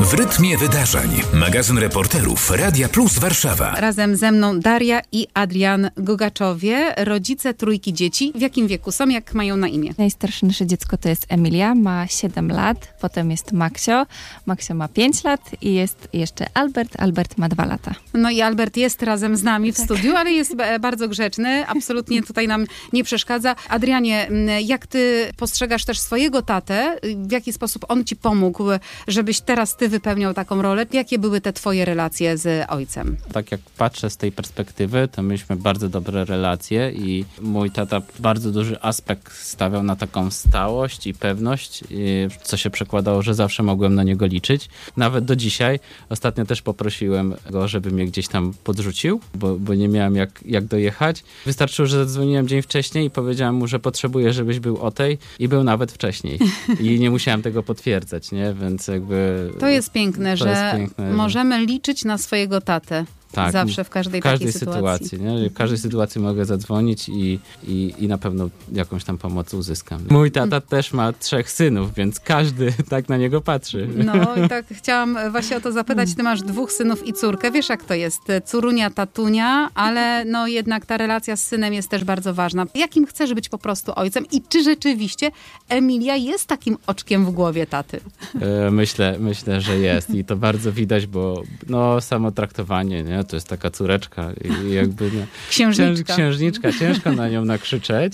W rytmie wydarzeń. Magazyn reporterów Radia Plus Warszawa. Razem ze mną Daria i Adrian Gogaczowie, rodzice trójki dzieci. W jakim wieku są, jak mają na imię? Najstarsze nasze dziecko to jest Emilia, ma 7 lat, potem jest Maksio ma 5 lat i jest jeszcze Albert ma 2 lata. No i Albert jest razem z nami w studiu, ale jest bardzo grzeczny, absolutnie tutaj nam nie przeszkadza. Adrianie, jak ty postrzegasz też swojego tatę? W jaki sposób on ci pomógł, żebyś teraz ty wypełniał taką rolę? Jakie były te twoje relacje z ojcem? Tak jak patrzę z tej perspektywy, to mieliśmy bardzo dobre relacje i mój tata bardzo duży aspekt stawiał na taką stałość i pewność, co się przekładało, że zawsze mogłem na niego liczyć. Nawet do dzisiaj. Ostatnio też poprosiłem go, żeby mnie gdzieś tam podrzucił, bo nie miałem jak dojechać. Wystarczyło, że zadzwoniłem dzień wcześniej i powiedziałem mu, że potrzebuję, żebyś był o tej i był nawet wcześniej. I nie musiałem tego potwierdzać, nie? Więc jakby... To jest piękne, że możemy liczyć na swojego tatę. Tak, zawsze w każdej takiej sytuacji. Nie? W każdej sytuacji mogę zadzwonić i na pewno jakąś tam pomoc uzyskam. Mój tata też ma 3 synów, więc każdy tak na niego patrzy. No i tak chciałam właśnie o to zapytać. Ty masz 2 synów i córkę. Wiesz, jak to jest? Córunia, tatunia, ale no jednak ta relacja z synem jest też bardzo ważna. Jakim chcesz być po prostu ojcem i czy rzeczywiście Emilia jest takim oczkiem w głowie taty? Myślę, że jest i to bardzo widać, bo no samo traktowanie, nie? To jest taka córeczka i jakby... No, księżniczka, ciężko na nią nakrzyczeć.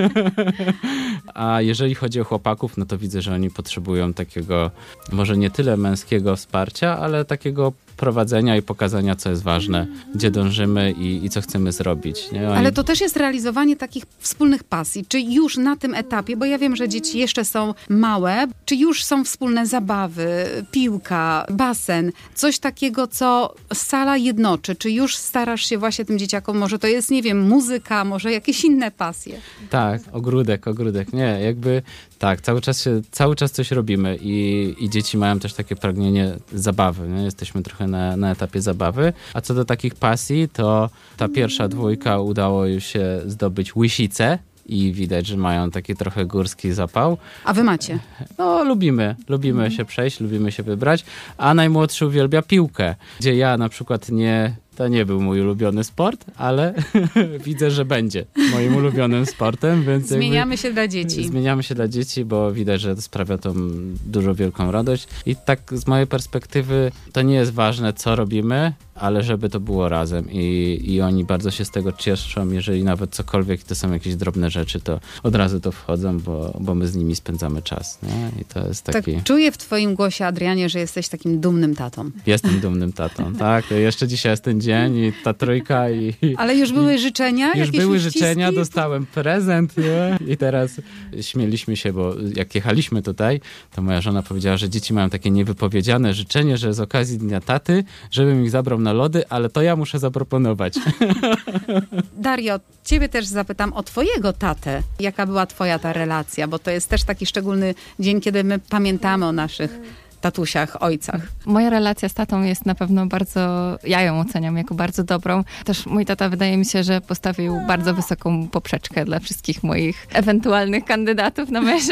A jeżeli chodzi o chłopaków, no to widzę, że oni potrzebują takiego, może nie tyle męskiego wsparcia, ale takiego prowadzenia i pokazania, co jest ważne, gdzie dążymy i co chcemy zrobić. Nie? Ale to też jest realizowanie takich wspólnych pasji. Czy już na tym etapie, bo ja wiem, że dzieci jeszcze są małe, czy już są wspólne zabawy, piłka, basen, coś takiego, co sala jednoczy? Czy już starasz się właśnie tym dzieciakom, może to jest, nie wiem, muzyka, może jakieś inne pasje? Tak, ogródek. Nie, jakby tak, cały czas coś robimy i dzieci mają też takie pragnienie zabawy. Nie? Jesteśmy trochę na etapie zabawy. A co do takich pasji, to ta pierwsza 2 udało już się zdobyć Łysicę i widać, że mają taki trochę górski zapał. A wy macie? No, lubimy się przejść, lubimy się wybrać, a najmłodszy uwielbia piłkę, gdzie ja na przykład to nie był mój ulubiony sport, ale widzę, że będzie moim ulubionym sportem, więc Zmieniamy się dla dzieci, bo widać, że sprawia to dużo wielką radość. I tak z mojej perspektywy to nie jest ważne, co robimy, ale żeby to było razem i oni bardzo się z tego cieszą, jeżeli nawet cokolwiek to są jakieś drobne rzeczy, to od razu to wchodzą, bo my z nimi spędzamy czas. Nie? I to jest taki... Tak czuję w twoim głosie, Adrianie, że jesteś takim dumnym tatą. Jestem dumnym tatą, tak. Jeszcze dzisiaj jest ten dzień i ta trójka Ale już były życzenia? Już były życzenia, dostałem prezent, nie? I teraz śmieliśmy się, bo jak jechaliśmy tutaj, to moja żona powiedziała, że dzieci mają takie niewypowiedziane życzenie, że z okazji Dnia Taty, żebym ich zabrał na lody, ale to ja muszę zaproponować. Dario, ciebie też zapytam o twojego tatę. Jaka była twoja ta relacja? Bo to jest też taki szczególny dzień, kiedy my pamiętamy o naszych tatusiach, ojcach. Moja relacja z tatą jest na pewno ja ją oceniam jako bardzo dobrą. Też mój tata wydaje mi się, że postawił bardzo wysoką poprzeczkę dla wszystkich moich ewentualnych kandydatów na męża.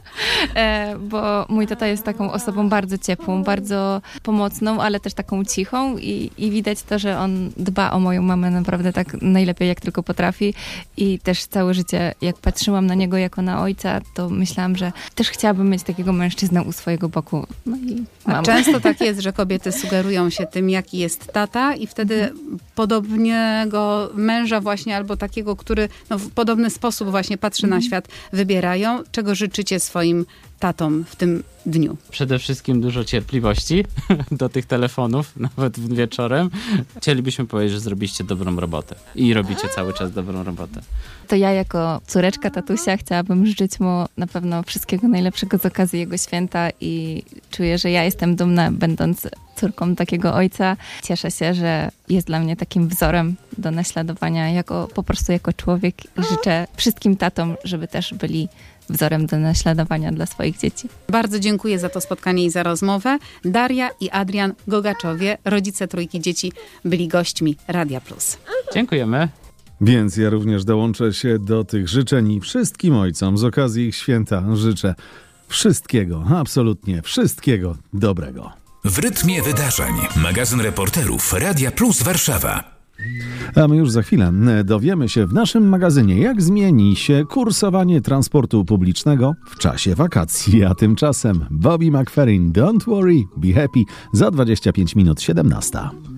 Bo mój tata jest taką osobą bardzo ciepłą, bardzo pomocną, ale też taką cichą i widać to, że on dba o moją mamę naprawdę tak najlepiej, jak tylko potrafi i też całe życie, jak patrzyłam na niego jako na ojca, to myślałam, że też chciałabym mieć takiego mężczyznę u swojego boku. No i a często tak jest, że kobiety sugerują się tym, jaki jest tata i wtedy podobnego męża właśnie, albo takiego, który w podobny sposób właśnie patrzy na świat, wybierają. Czego życzycie swoim tatom w tym dniu? Przede wszystkim dużo cierpliwości do tych telefonów, nawet wieczorem. Chcielibyśmy powiedzieć, że zrobiliście dobrą robotę i robicie cały czas dobrą robotę. To ja jako córeczka tatusia chciałabym życzyć mu na pewno wszystkiego najlepszego z okazji jego święta i czuję, że ja jestem dumna, będąc córką takiego ojca. Cieszę się, że jest dla mnie takim wzorem do naśladowania po prostu jako człowiek i życzę wszystkim tatom, żeby też byli wzorem do naśladowania dla swoich dzieci. Bardzo dziękuję za to spotkanie i za rozmowę. Daria i Adrian Gogaczowie, rodzice trójki dzieci, byli gośćmi Radia Plus. Dziękujemy. Więc ja również dołączę się do tych życzeń i wszystkim ojcom z okazji ich święta życzę wszystkiego, absolutnie wszystkiego dobrego. W rytmie wydarzeń. Magazyn reporterów Radia Plus Warszawa. A my już za chwilę dowiemy się w naszym magazynie, jak zmieni się kursowanie transportu publicznego w czasie wakacji. A tymczasem Bobby McFerrin, Don't Worry, Be Happy, za 25 minut 17.